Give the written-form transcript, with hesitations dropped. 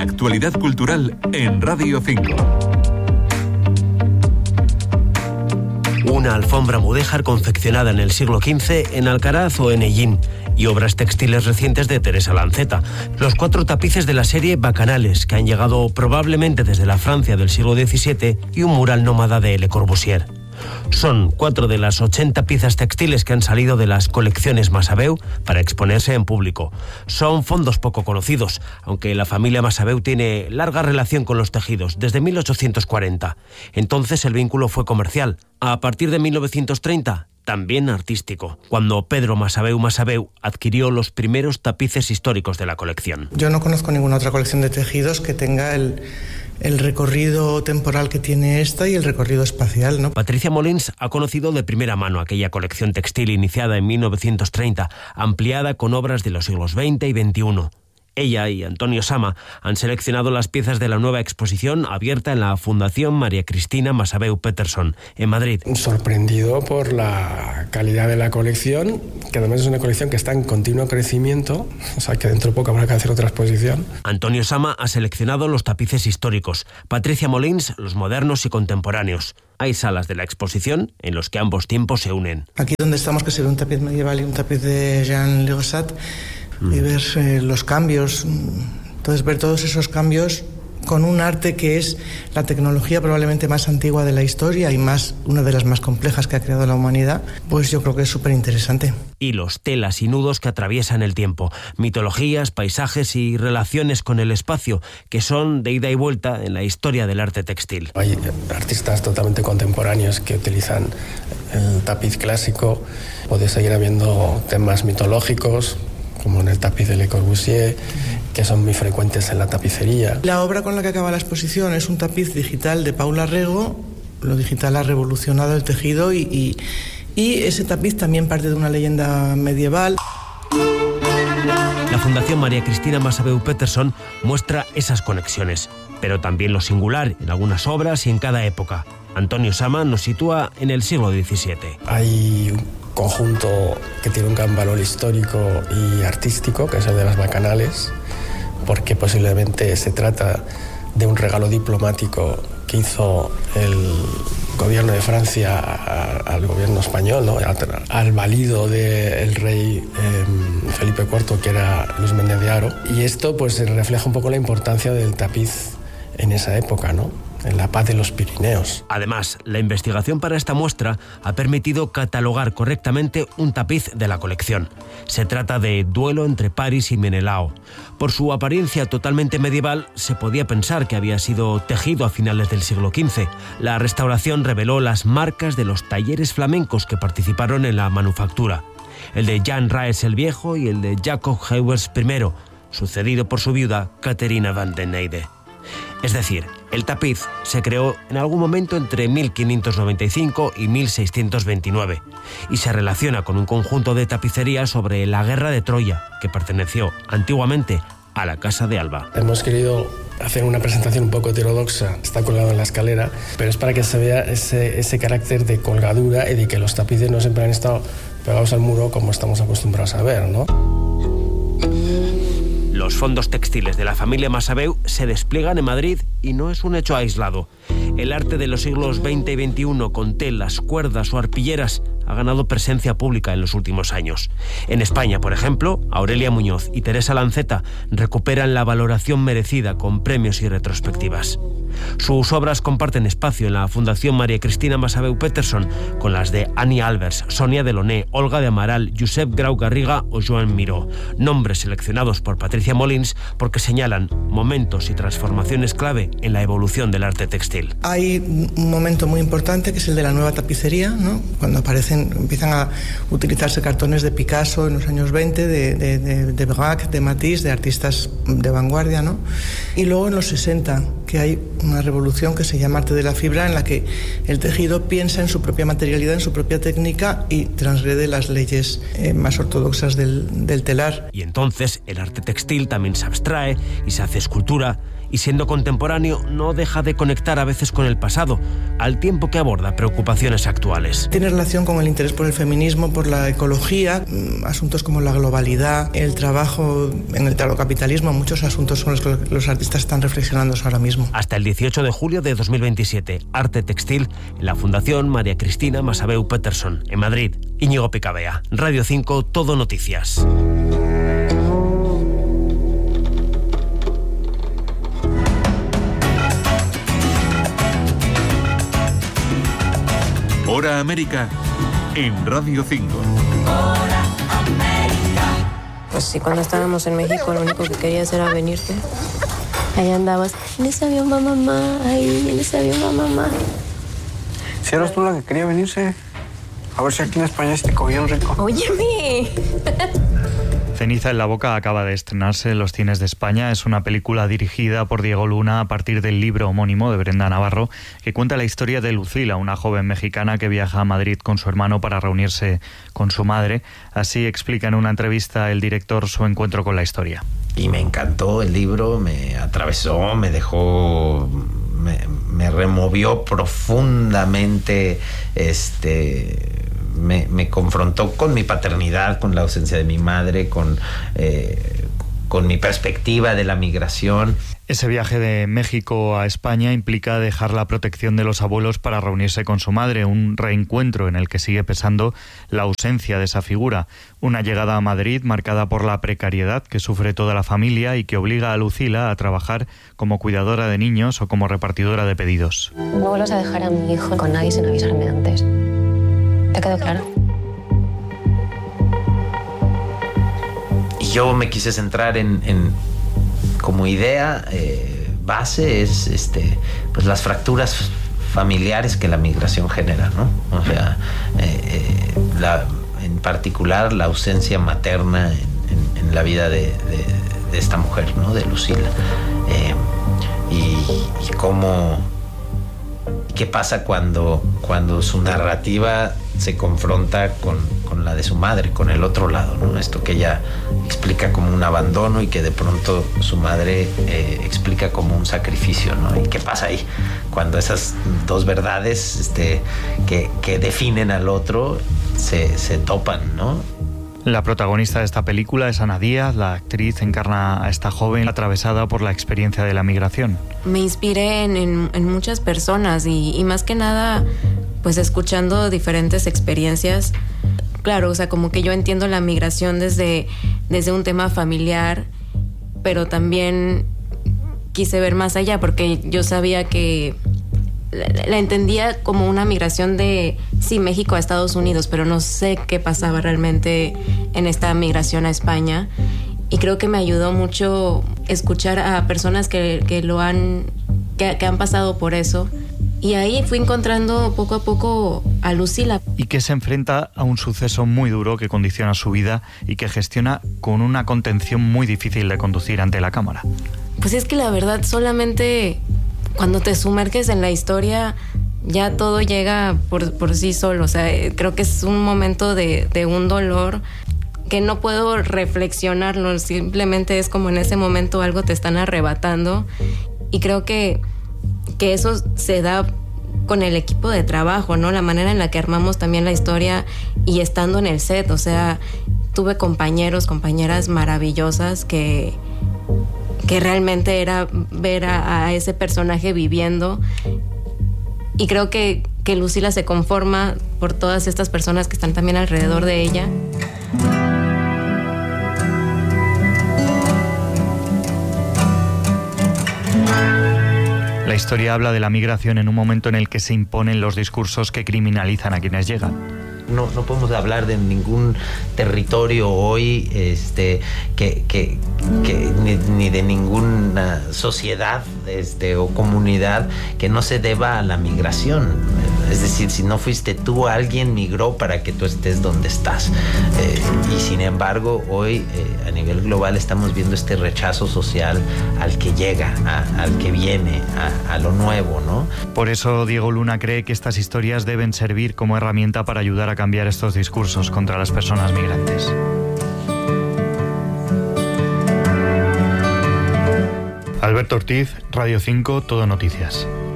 La actualidad cultural en Radio 5. Una alfombra mudéjar confeccionada en el siglo XV en Alcaraz o en Ellín y obras textiles recientes de Teresa Lanceta. Los 4 tapices de la serie Bacanales, que han llegado probablemente desde la Francia del siglo XVII, y un mural nómada de Le Corbusier. Son 4 de las 80 piezas textiles que han salido de las colecciones Massabeu para exponerse en público. Son fondos poco conocidos, aunque la familia Massabeu tiene larga relación con los tejidos, desde 1840. Entonces el vínculo fue comercial. A partir de 1930, también artístico, cuando Pedro Massabeu adquirió los primeros tapices históricos de la colección. Yo no conozco ninguna otra colección de tejidos que tenga el recorrido temporal que tiene esta y el recorrido espacial, ¿no? Patricia Molins ha conocido de primera mano aquella colección textil iniciada en 1930, ampliada con obras de los siglos XX y XXI. Ella y Antonio Sama han seleccionado las piezas de la nueva exposición abierta en la Fundación María Cristina Massabeu Peterson, en Madrid. Sorprendido por la calidad de la colección, que además es una colección que está en continuo crecimiento, o sea que dentro de poco habrá que hacer otra exposición. Antonio Sama ha seleccionado los tapices históricos, Patricia Molins los modernos y contemporáneos. Hay salas de la exposición en los que ambos tiempos se unen. Aquí donde estamos, que se ve un tapiz medieval y un tapiz de Jean Legossat, y ver los cambios, entonces ver todos esos cambios con un arte que es la tecnología probablemente más antigua de la historia y una de las más complejas que ha creado la humanidad, pues yo creo que es súper interesante. Hilos, telas y nudos que atraviesan el tiempo, mitologías, paisajes y relaciones con el espacio que son de ida y vuelta en la historia del arte textil. Hay artistas totalmente contemporáneos que utilizan el tapiz clásico, puede seguir habiendo temas mitológicos, como en el tapiz de Le Corbusier, que son muy frecuentes en la tapicería. La obra con la que acaba la exposición es un tapiz digital de Paula Rego. Lo digital ha revolucionado el tejido y ese tapiz también parte de una leyenda medieval. La Fundación María Cristina Massabeu Peterson muestra esas conexiones, pero también lo singular en algunas obras y en cada época. Antonio Sama nos sitúa en el siglo XVII. Hay un conjunto que tiene un gran valor histórico y artístico, que es el de las Bacanales, porque posiblemente se trata de un regalo diplomático que hizo el gobierno de Francia al gobierno español, ¿no? Al valido del rey Felipe IV, que era Luis Méndez de Haro. Y esto pues refleja un poco la importancia del tapiz en esa época, ¿no? En la paz de los Pirineos. Además, la investigación para esta muestra ha permitido catalogar correctamente un tapiz de la colección. Se trata de Duelo entre París y Menelao. Por su apariencia totalmente medieval, se podía pensar que había sido tejido a finales del siglo XV. La restauración reveló las marcas de los talleres flamencos que participaron en la manufactura. El de Jan Raes el Viejo y el de Jacob Heuers I, sucedido por su viuda, Caterina van den Eyde. Es decir, el tapiz se creó en algún momento entre 1595 y 1629 y se relaciona con un conjunto de tapicerías sobre la guerra de Troya, que perteneció antiguamente a la Casa de Alba. Hemos querido hacer una presentación un poco heterodoxa, está colgado en la escalera, pero es para que se vea ese carácter de colgadura y de que los tapices no siempre han estado pegados al muro como estamos acostumbrados a ver, ¿no? Los fondos textiles de la familia Massabeu se despliegan en Madrid y no es un hecho aislado. El arte de los siglos XX y XXI con telas, cuerdas o arpilleras ha ganado presencia pública en los últimos años. En España, por ejemplo, Aurelia Muñoz y Teresa Lanceta recuperan la valoración merecida con premios y retrospectivas. Sus obras comparten espacio en la Fundación María Cristina Massabeu Peterson con las de Annie Albers, Sonia Delaunay, Olga de Amaral, Josep Grau Garriga o Joan Miró. Nombres seleccionados por Patricia Molins porque señalan momentos y transformaciones clave en la evolución del arte textil. Hay un momento muy importante que es el de la nueva tapicería, ¿no? Cuando empiezan a utilizarse cartones de Picasso en los años 20, de Braque, de Matisse, de artistas de vanguardia, ¿no? Y luego en los 60, que hay una revolución que se llama arte de la fibra, en la que el tejido piensa en su propia materialidad, en su propia técnica y transgrede las leyes más ortodoxas del telar. Y entonces el arte textil también se abstrae y se hace escultura y siendo contemporáneo no deja de conectar a veces con el pasado, al tiempo que aborda preocupaciones actuales. Tiene relación con el interés por el feminismo, por la ecología, asuntos como la globalidad, el trabajo en el tardocapitalismo, muchos asuntos son los que los artistas están reflexionando ahora mismo. Hasta el 18 de julio de 2027, Arte Textil en la Fundación María Cristina Masabeu Peterson, en Madrid. Íñigo Picabea, Radio 5, Todo Noticias. Hora América en Radio 5. Hora América. Pues sí, cuando estábamos en México lo único que querías era venirte. Ahí andabas, en ese avión va mamá, ahí, en ese avión va mamá. Si eras tú la que quería venirse, a ver si aquí en España se te cogía un rico. ¡Óyeme! Ceniza en la boca acaba de estrenarse en los cines de España. Es una película dirigida por Diego Luna a partir del libro homónimo de Brenda Navarro, que cuenta la historia de Lucila, una joven mexicana que viaja a Madrid con su hermano para reunirse con su madre. Así explica en una entrevista el director su encuentro con la historia. Y me encantó el libro, me atravesó, me dejó, me removió profundamente, me confrontó con mi paternidad, con la ausencia de mi madre, con mi perspectiva de la migración. Ese viaje de México a España implica dejar la protección de los abuelos para reunirse con su madre, un reencuentro en el que sigue pesando la ausencia de esa figura. Una llegada a Madrid marcada por la precariedad que sufre toda la familia y que obliga a Lucila a trabajar como cuidadora de niños o como repartidora de pedidos. No vuelvas a dejar a mi hijo con nadie sin avisarme antes. ¿Te quedó claro? Y yo me quise centrar en como idea base es pues las fracturas familiares que la migración genera, ¿no? O sea, en particular la ausencia materna en la vida de esta mujer, ¿no? De Lucila. Y cómo, qué pasa cuando su narrativa se confronta con la de su madre, con el otro lado, ¿no? Esto que ella explica como un abandono y que de pronto su madre explica como un sacrificio, ¿no? ¿Y qué pasa ahí? Cuando esas dos verdades que definen al otro se topan, ¿no? La protagonista de esta película es Ana Díaz. La actriz encarna a esta joven atravesada por la experiencia de la migración. Me inspiré en muchas personas y más que nada, pues escuchando diferentes experiencias. Claro, o sea, como que yo entiendo la migración desde un tema familiar, pero también quise ver más allá porque yo sabía que la entendía como una migración de, sí, México a Estados Unidos, pero no sé qué pasaba realmente en esta migración a España. Y creo que me ayudó mucho escuchar a personas que han pasado por eso. Y ahí fui encontrando poco a poco a Lucila. Y que se enfrenta a un suceso muy duro que condiciona su vida y que gestiona con una contención muy difícil de conducir ante la cámara. Pues es que la verdad, solamente cuando te sumerges en la historia, ya todo llega por sí solo. O sea, creo que es un momento de un dolor que no puedo reflexionarlo. Simplemente es como en ese momento algo te están arrebatando. Y creo que eso se da con el equipo de trabajo, ¿no? La manera en la que armamos también la historia y estando en el set. O sea, tuve compañeras maravillosas que realmente era ver a ese personaje viviendo. Y creo que Lucila se conforma por todas estas personas que están también alrededor de ella. La historia habla de la migración en un momento en el que se imponen los discursos que criminalizan a quienes llegan. No podemos hablar de ningún territorio hoy, ni de ninguna sociedad, o comunidad que no se deba a la migración. Es decir, si no fuiste tú, alguien migró para que tú estés donde estás. Y sin embargo, hoy a nivel global estamos viendo este rechazo social al que llega, al que viene, a lo nuevo, ¿no? Por eso Diego Luna cree que estas historias deben servir como herramienta para ayudar a cambiar estos discursos contra las personas migrantes. Alberto Ortiz, Radio 5, Todo Noticias.